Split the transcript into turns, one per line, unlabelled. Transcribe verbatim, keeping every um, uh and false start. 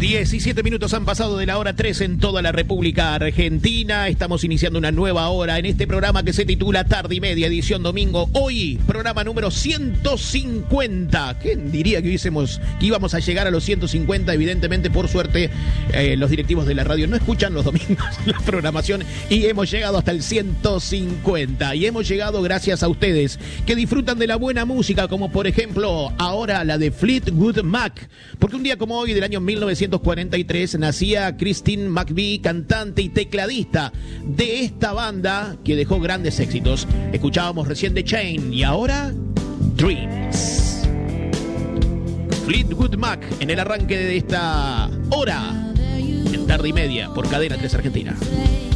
diecisiete minutos han pasado de la hora tres en toda la República Argentina. Estamos iniciando una nueva hora en este programa que se titula Tarde y Media, edición domingo. Hoy, programa número ciento cincuenta. ¿Quién diría que, hubiésemos, que íbamos a llegar a los ciento cincuenta? Evidentemente, por suerte, eh, los directivos de la radio no escuchan los domingos la programación y hemos llegado hasta el ciento cincuenta. Y hemos llegado gracias a ustedes que disfrutan de la buena música, como por ejemplo ahora la de Fleetwood Mac. Porque un día como hoy del año mil novecientos cuarenta y tres nacía Christine McVie, cantante y tecladista de esta banda que dejó grandes éxitos. Escuchábamos recién The Chain y ahora Dreams. Fleetwood Mac en el arranque de esta hora en Tarde y Media por Cadena tres Argentina.